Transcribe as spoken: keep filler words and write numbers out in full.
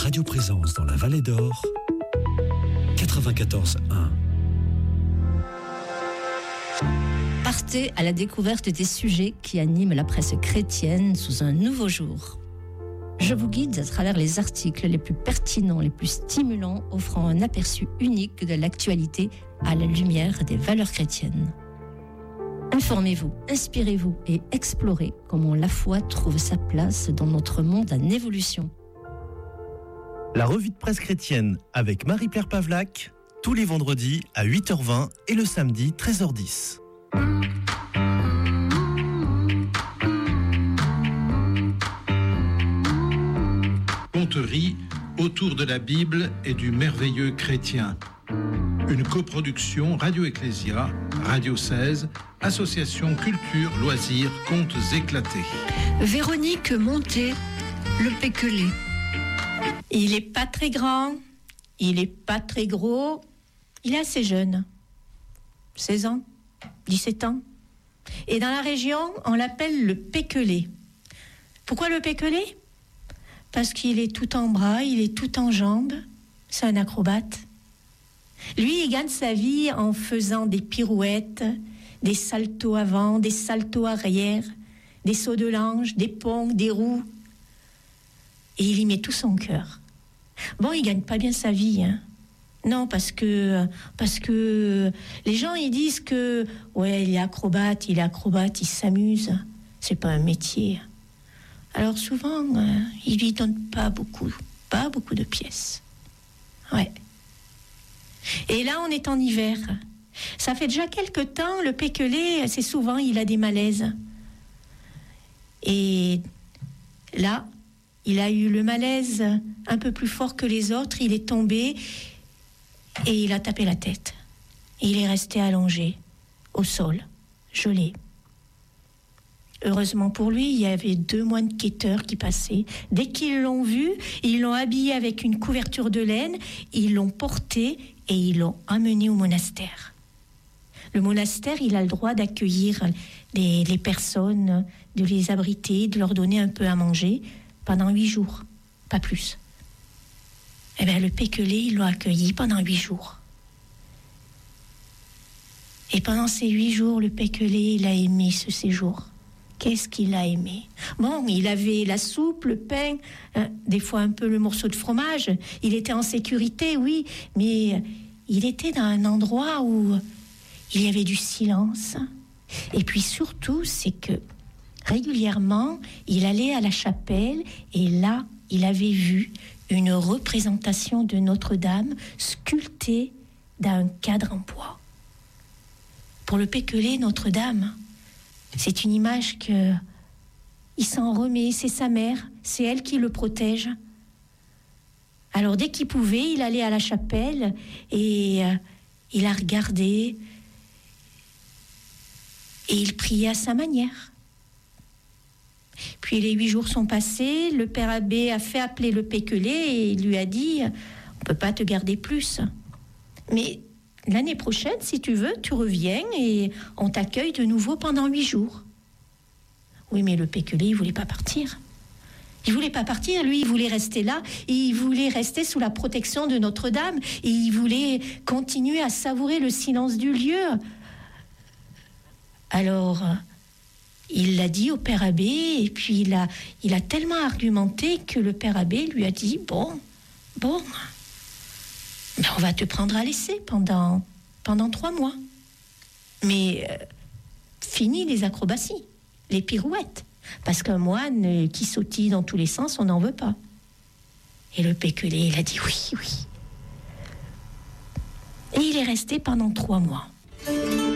Radio Présence dans la Vallée d'Or, quatre-vingt-quatorze un. Partez à la découverte des sujets qui animent la presse chrétienne sous un nouveau jour. Je vous guide à travers les articles les plus pertinents, les plus stimulants, offrant un aperçu unique de l'actualité à la lumière des valeurs chrétiennes. Informez-vous, inspirez-vous et explorez comment la foi trouve sa place dans notre monde en évolution. La revue de presse chrétienne avec Marie-Pierre Pavlac, tous les vendredis à huit heures vingt et le samedi treize heures dix. Conterie autour de la Bible et du merveilleux chrétien. Une coproduction Radio Ecclésia, Radio seize, Association Culture, Loisirs, Contes éclatés. Véronique Monté, le Péquelé. Il est pas très grand, il est pas très gros, il est assez jeune. seize ans, dix-sept ans. Et dans la région, on l'appelle le Péquelé. Pourquoi le Péquelé ? Parce qu'il est tout en bras, il est tout en jambes. C'est un acrobate. Lui, il gagne sa vie en faisant des pirouettes, des saltos avant, des saltos arrière, des sauts de l'ange, des ponts, des roues. Et il y met tout son cœur. Bon, il gagne pas bien sa vie, hein. Non, parce que, parce que les gens, ils disent que, ouais, il est acrobate, il est acrobate, il s'amuse. C'est pas un métier. Alors souvent, euh, ils lui donnent pas beaucoup, pas beaucoup de pièces. Ouais. Et là, on est en hiver. Ça fait déjà quelque temps, le Péquelé, c'est souvent, il a des malaises. Et là, il a eu le malaise un peu plus fort que les autres. Il est tombé et il a tapé la tête. Et il est resté allongé au sol, gelé. Heureusement pour lui, il y avait deux moines quêteurs qui passaient. Dès qu'ils l'ont vu, ils l'ont habillé avec une couverture de laine, ils l'ont porté et ils l'ont amené au monastère. Le monastère, il a le droit d'accueillir les, les personnes, de les abriter, de leur donner un peu à manger pendant huit jours, pas plus. Eh bien, le Péquelé, ils l'ont accueilli pendant huit jours. Et pendant ces huit jours, le Péquelé, il a aimé ce séjour. Qu'est-ce qu'il a aimé ? Bon, il avait la soupe, le pain, hein, des fois un peu le morceau de fromage. Il était en sécurité, oui, mais il était dans un endroit où il y avait du silence. Et puis surtout, c'est que régulièrement, il allait à la chapelle et là, il avait vu une représentation de Notre-Dame sculptée dans un cadre en bois. Pour le Péquelé, Notre-Dame, c'est une image que il s'en remet, c'est sa mère, c'est elle qui le protège. Alors dès qu'il pouvait, il allait à la chapelle et euh, il la regardait et il priait à sa manière. Puis les huit jours sont passés, le père abbé a fait appeler le Péquelé et il lui a dit « On ne peut pas te garder plus. Mais l'année prochaine, si tu veux, tu reviens et on t'accueille de nouveau pendant huit jours. » Oui, mais le Péquelé, il ne voulait pas partir. Il ne voulait pas partir, lui, il voulait rester là. Il voulait rester sous la protection de Notre-Dame. Et il voulait continuer à savourer le silence du lieu. Alors, il l'a dit au père abbé, et puis il a, il a tellement argumenté que le père abbé lui a dit « Bon, bon... Ben, on va te prendre à l'essai pendant, pendant trois mois. Mais euh, fini les acrobaties, les pirouettes. Parce qu'un moine qui sautille dans tous les sens, on n'en veut pas. » Et le Péquelé, il a dit oui, oui. Et il est resté pendant trois mois.